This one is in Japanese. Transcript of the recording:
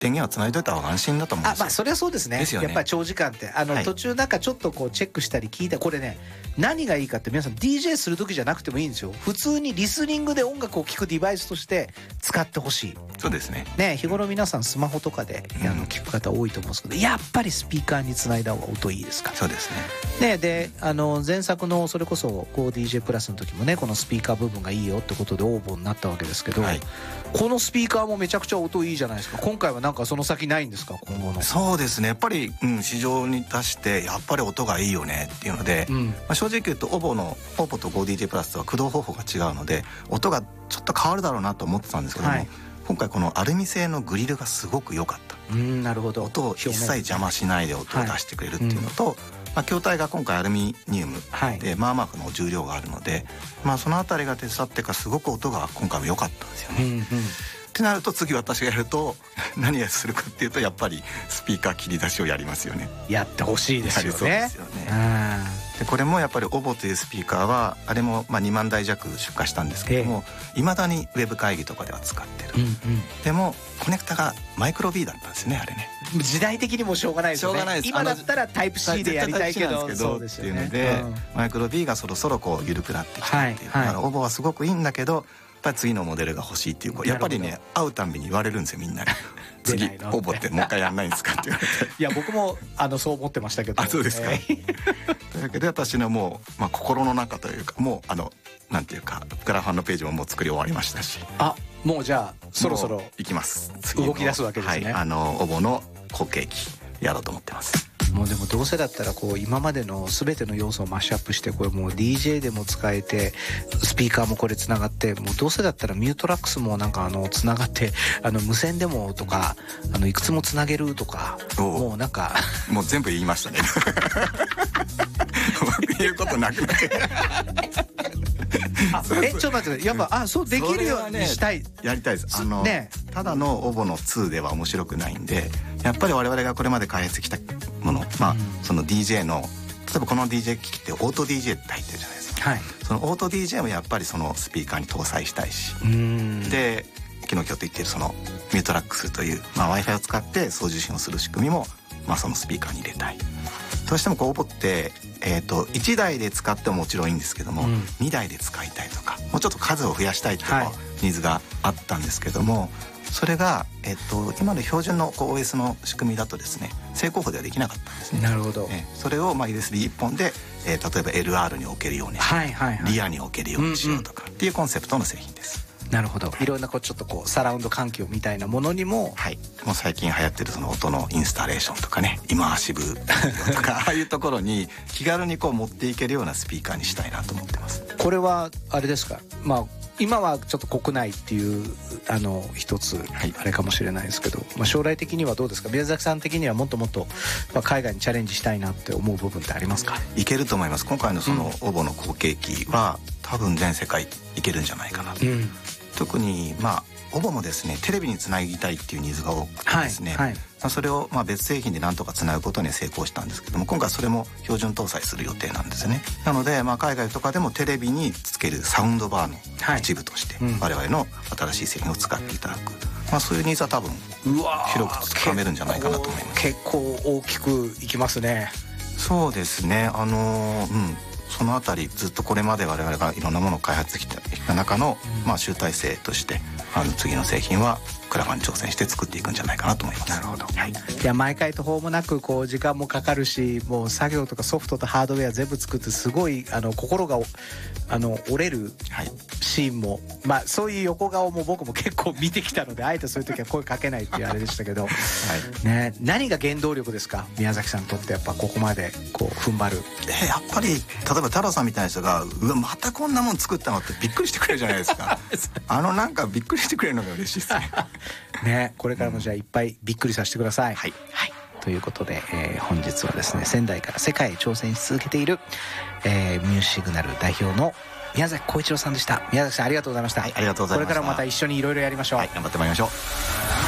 電源はつないでおいた方が安心だと思うんですよ。 それはそうですね。 ですよね。 やっぱり長時間ってはい、 途中なんかちょっとこうチェックしたり聞いた、これね何がいいかって、皆さん DJ する時じゃなくてもいいんですよ。普通にリスニングで音楽を聴くデバイスとして使ってほしい。 そうですね。 ね、日頃皆さんスマホとかで聞く方多いと思うんですけど、やっぱりスピーカーにつないだ方が音いいですから。 そうですね。 ね、で前作のそれこそ GoDJ プラスの時もね、このスピーカー部分がいいよってことで応募になったわけですけど、 はい、 このスピーカーもめちゃくちゃ音いいじゃないですか。今回はなんかその先ないんですか、今後の。 そうですね、やっぱり、市場に出してやっぱり音がいいよねっていうので、正直言うとオボと GoDJ プラスとは駆動方法が違うので音がちょっと変わるだろうなと思ってたんですけども、はい、今回このアルミ製のグリルがすごく良かった。 なるほど。 音を一切邪魔しないで音を出してくれるっていうのと、筐体が今回アルミニウムで、まあまあの重量があるので、そのあたりが手伝ってかすごく音が今回も良かったんですよね。ってなると次私がやると何をするかっていうと、やっぱりスピーカー切り出しをやりますよね。 やってほしいですよね。 そうですよね。でこれもやっぱりオボというスピーカーはあれも2万台弱出荷したんですけども、いまだにウェブ会議とかでは使ってる、でもコネクタがマイクロ B だったんですね、あれね。 時代的にもしょうがないですよね。 しょうがないです。 今だったらタイプ C でやりたいけど、そうですよね。っていうので、 マイクロ B がそろそろこう緩くなってきたっていう、だからオボはすごくいいんだけど、やっぱり次のモデルが欲しいっていう、やっぱりね会うたんびに言われるんですよ、みんなに。次オボってもう一回やんないんですかって言われていや僕もそう思ってましたけど。 そうですか。というわけで私のもう、心の中というか、もうなんていうかクラファンのページももう作り終わりましたし、 もうじゃあそろそろ行きます。 動き出すわけですね。 オボの後継機やろうと思ってます。 もうでもどうせだったらこう今までの全ての要素をマッシュアップして、これもう DJ でも使えて、スピーカーもこれつながって、もうどうせだったらミュートラックスもなんかつながって、無線でもとかいくつもつなげるとか、もうなんかもう全部言いましたね言うことなくなってちょっと待って、やっぱそうできるようにしたい、 やりたいです。ただのオボの2では面白くないんで、やっぱり我々がこれまで開発してきたもの、その DJ の、例えばこの DJ 機器ってオート DJ って入ってるじゃないですか、そのオート DJ もやっぱりそのスピーカーに搭載したいし、で昨日今日と言っているそのミュートラックスという、Wi-Fi を使って送受信をする仕組みも、そのスピーカーに入れたい。どうしてもオボって1台で使ってももちろんいいんですけども、2台で使いたいとか、もうちょっと数を増やしたいとかニーズがあったんですけども、それが、今の標準のOS の仕組みだとですね、正攻法ではできなかったんですね。 なるほど。 それをUSB1 本で、例えば LR に置けるようにして、リアに置けるようにしようとかっていうコンセプトの製品です。 なるほど。いろんなちょっとサラウンド環境みたいなものにも、 もう最近流行ってるその音のインスタレーションとかね、イマーシブとかああいうところに気軽に持っていけるようなスピーカーにしたいなと思ってます。 これはあれですか、今はちょっと国内っていう一つあれかもしれないですけど、将来的にはどうですか、宮崎さん的にはもっともっと海外にチャレンジしたいなって思う部分ってありますか？ いけると思います。今回のそのオボの後継機は多分全世界いけるんじゃないかなと、特にオボもですね、テレビにつなぎたいっていうニーズが多くてですね、それを別製品でなんとかつなぐことに成功したんですけども、今回それも標準搭載する予定なんですよね。なので海外とかでもテレビにつけるサウンドバーの一部として我々の新しい製品を使っていただく、そういうニーズは多分広くつかめるんじゃないかなと思います。 結構大きくいきますね。 そうですね、そのあたりずっとこれまで我々がいろんなものを開発してきた中の、集大成として次の製品はクラファンに挑戦して作っていくんじゃないかなと思います。 なるほど。いや毎回途方もなく時間もかかるし、もう作業とかソフトとハードウェア全部作ってすごい心が折れるシーンも、そういう横顔も僕も結構見てきたので、あえてそういう時は声かけないっていうあれでしたけど、何が原動力ですか、宮崎さんにとって。やっぱここまで踏ん張る、 やっぱり例えば太郎さんみたいな人がまたこんなもん作ったのってびっくりしてくれるじゃないですかなんかびっくりしてくれるのが嬉しいですねこれからもじゃあいっぱいびっくりさせてください。ということで、本日はですね、仙台から世界へ挑戦し続けている、ミューシグナル代表の宮崎浩一郎さんでした。宮崎さんありがとうございました。 ありがとうございました。 これからもまた一緒にいろいろやりましょう。 頑張ってまいりましょう。